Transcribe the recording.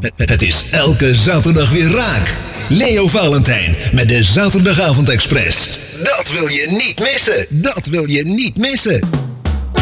Het is elke zaterdag weer raak. Leo Valentijn met de Zaterdagavond Express. Dat wil je niet missen. Dat wil je niet missen.